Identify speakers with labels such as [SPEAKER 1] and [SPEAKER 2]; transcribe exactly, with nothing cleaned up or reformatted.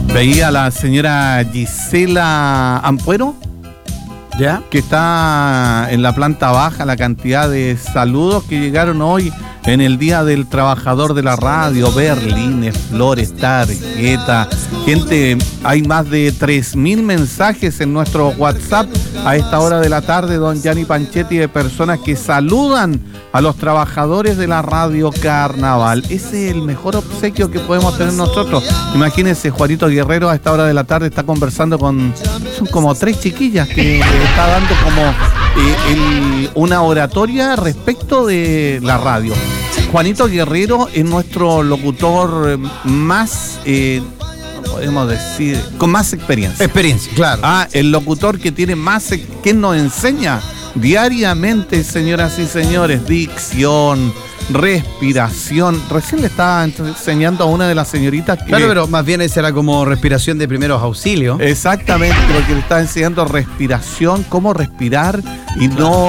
[SPEAKER 1] Veía a la señora Gisela Ampuero,
[SPEAKER 2] ¿ya?
[SPEAKER 1] Que está en la planta baja, la cantidad de saludos que llegaron hoy en el Día del Trabajador de la Radio, berlines, flores, tarjeta, gente, hay más de tres mil mensajes en nuestro WhatsApp a esta hora de la tarde, don Gianni Panchetti, de personas que saludan a los trabajadores de la Radio Carnaval. Ese es el mejor obsequio que podemos tener nosotros. Imagínense, Juanito Guerrero a esta hora de la tarde está conversando con, son como tres chiquillas que le está dando como eh, el, una oratoria respecto de la radio. Juanito Guerrero es nuestro locutor más, eh, podemos decir, con más experiencia.
[SPEAKER 2] Experiencia, claro.
[SPEAKER 1] Ah, el locutor que tiene más, que nos enseña diariamente, señoras y señores, dicción, respiración. Recién le estaba enseñando a una de las señoritas que...
[SPEAKER 2] Claro, pero más bien esa era como respiración de primeros auxilios.
[SPEAKER 1] Exactamente, porque le estaba enseñando respiración, cómo respirar y no